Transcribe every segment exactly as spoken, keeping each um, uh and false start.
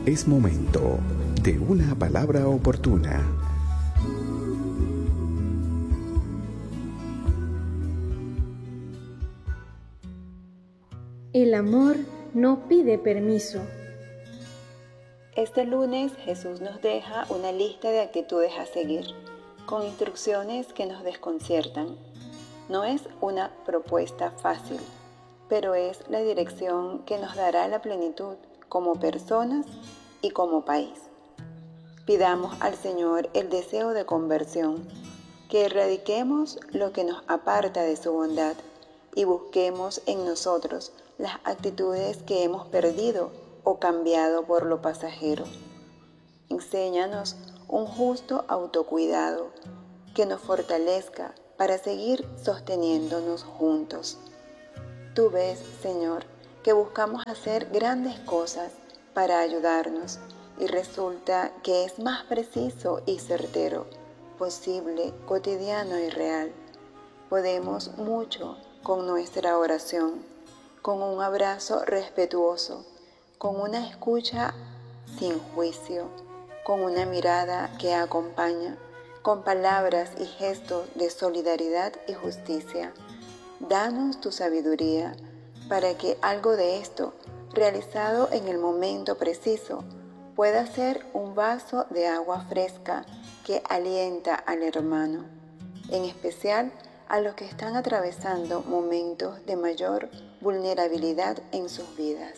Es momento de una palabra oportuna. El amor no pide permiso. Este lunes Jesús nos deja una lista de actitudes a seguir, con instrucciones que nos desconciertan. No es una propuesta fácil, pero es la dirección que nos dará la plenitud como personas y como país. Pidamos al Señor el deseo de conversión, que erradiquemos lo que nos aparta de su bondad y busquemos en nosotros las actitudes que hemos perdido o cambiado por lo pasajero. Enséñanos un justo autocuidado que nos fortalezca para seguir sosteniéndonos juntos. Tú ves, Señor, que buscamos hacer grandes cosas para ayudarnos y resulta que es más preciso y certero, posible, cotidiano y real. Podemos mucho con nuestra oración, con un abrazo respetuoso, con una escucha sin juicio, con una mirada que acompaña, con palabras y gestos de solidaridad y justicia. Danos tu sabiduría para que algo de esto, realizado en el momento preciso, pueda ser un vaso de agua fresca que alienta al hermano, en especial a los que están atravesando momentos de mayor vulnerabilidad en sus vidas.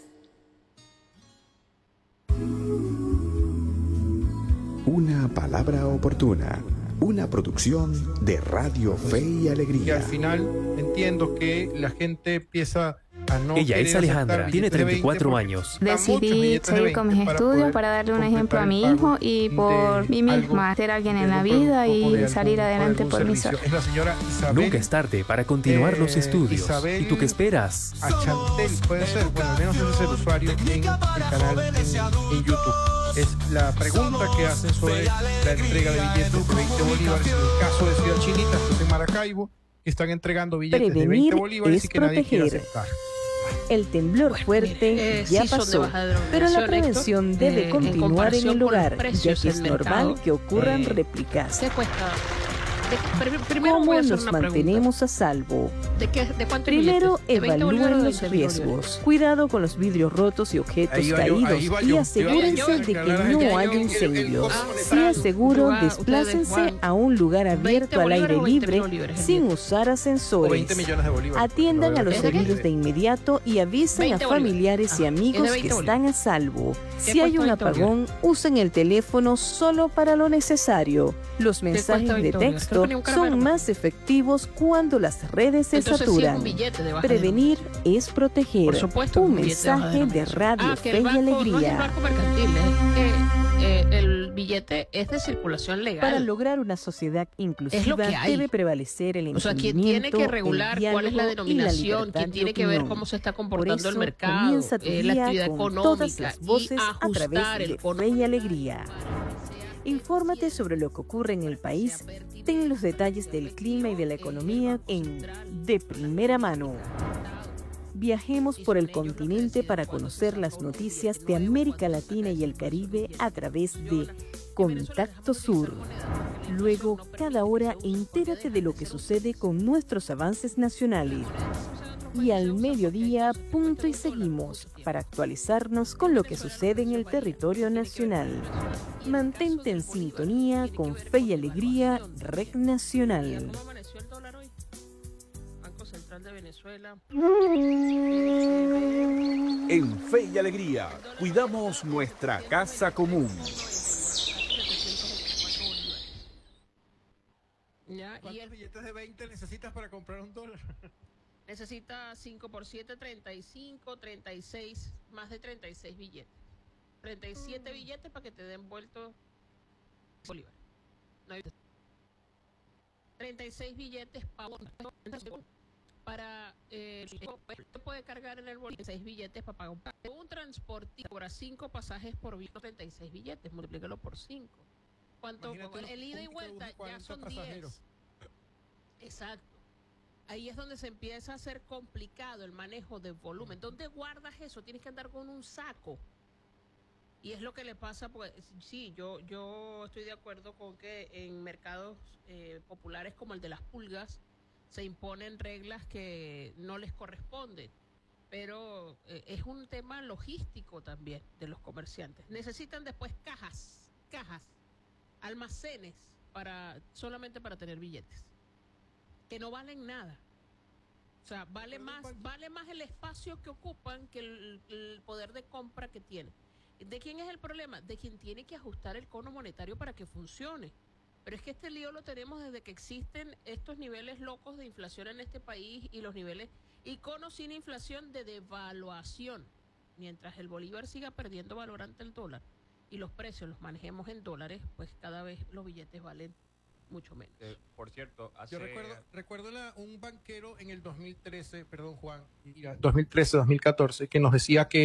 Una palabra oportuna. Una producción de Radio Fe y Alegría. Y al final entiendo que la gente empieza a no Ella es querer Alejandra, tiene treinta y cuatro años. Decidí seguir con mis estudios para darle un ejemplo a mi hijo y por mí misma ser alguien en la vida y salir adelante por mí sola. Es la señora Isabel. Nunca es tarde para continuar eh, los estudios. Isabel ¿Y tú qué esperas? A Chantel, puede ser, bueno, al menos ese es el usuario en el canal en, en YouTube. Es la pregunta que hacen sobre la entrega de billetes de veinte bolívares en el caso de Ciudad Chinita, esto es en Maracaibo, que están entregando billetes Prevenir de veinte bolívares y que proteger. nadie quiere aceptar. El temblor Bueno, fuerte mire, eh, ya sí son de pasó, baja denominación, pero la Héctor, prevención debe eh, en continuar en, comparación el con los hogar, ya precios que es del normal mercado, que ocurran eh, réplicas. ¿Qué cuesta? De, pr- primero ¿Cómo voy a hacer nos una mantenemos a salvo? pregunta. ¿De, qué, ¿De cuántos Primero, billetes? ¿De veinte bolívares evalúen o de los veinte mil riesgos. bolívares? Cuidado con los vidrios rotos y objetos Ahí va yo, caídos ahí va y yo. asegúrense Iba yo, de que aclarar, no ya haya yo, incendios. Ah, Sea seguro, lugar, ustedes desplácense van a un lugar abierto al aire bolívares o veinte libre bolívares el sin billete. usar O ascensores. veinte millones de bolívares. Atiendan Lo a los veo ¿Es de qué? heridos de inmediato y avisen a veinte bolívares. familiares y Ah, amigos es de que veinte están a salvo. ¿Qué Si hay cuesta un veinte apagón, usen el teléfono solo para lo necesario. Los mensajes cuesta de veinte bolívares? texto Creo que ni un caramelo. son más efectivos cuando las redes se Entonces, sí es saturan. un billete de baja Prevenir es proteger. Por supuesto, Un un billete de baja mensaje de denominación. Radio Ah, que Fe el y banco, No es el Alegría. banco mercantil, es que eh, el billete es de circulación legal. Para lograr una sociedad inclusiva que hay. debe prevalecer el O sea, quien entendimiento, tiene que regular el cuál es la diálogo y denominación, libertad quien de tiene que ver opinión. cómo se está Por comportando el eso, mercado, comienza tu eh, la día actividad con todas económica las y voces a través ajustar de el Fe fondo. y Alegría. Infórmate sobre lo que ocurre en el país. Ten los detalles del clima y de la economía en De Primera Mano. Viajemos por el continente para conocer las noticias de América Latina y el Caribe a través de Contacto Sur. Luego, cada hora, entérate de lo que sucede con nuestros avances nacionales. Y al mediodía, punto y seguimos, para actualizarnos con lo que sucede en el territorio nacional. Mantente en sintonía con Fe y Alegría, Red Nacional. ¿Cómo amaneció el dólar hoy? Banco Central de Venezuela. En Fe y Alegría, cuidamos nuestra casa común. Ya, y ¿Cuántos el billetes de veinte necesitas para comprar un dólar? necesita cinco por siete, treinta y cinco, treinta y seis, más de treinta y seis billetes. treinta y siete billetes para que te den vuelto bolívar. No hay- treinta y seis billetes para para eh, te puede cargar en el bolívar seis billetes para pagar un, un transporte cobra cinco pasajes por vía, treinta y seis billetes, multiplícalo por cinco. ¿Cuánto? Imagínate El ida y un vuelta ticket de ya son pasajeros. diez. Exacto. Ahí es donde se empieza a hacer complicado el manejo de volumen. ¿Dónde guardas eso? Tienes que andar con un saco. Y es lo que le pasa, pues sí, yo, yo estoy de acuerdo con que en mercados eh, populares como el de las pulgas se imponen reglas que no les corresponden, pero eh, es un tema logístico también de los comerciantes. Necesitan después cajas, cajas, almacenes para solamente para tener billetes, que no valen nada. O sea, vale más, vale más el espacio que ocupan que el, el poder de compra que tienen. ¿De quién es el problema? De quien tiene que ajustar el cono monetario para que funcione. Pero es que este lío lo tenemos desde que existen estos niveles locos de inflación en este país y los niveles, y cono sin inflación de devaluación. Mientras el bolívar siga perdiendo valor ante el dólar y los precios los manejemos en dólares, pues cada vez los billetes valen mucho menos. Eh, por cierto, hace... Yo recuerdo, recuerdo la, un banquero en el dos mil trece, perdón Juan, dos mil trece, dos mil catorce, que nos decía que